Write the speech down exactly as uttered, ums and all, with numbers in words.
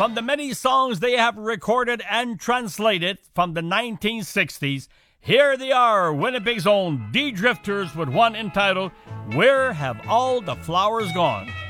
From the many songs they have recorded and translated from the nineteen sixties, here they are, Winnipeg's own D Drifters, with one entitled, Where Have All the Flowers Gone?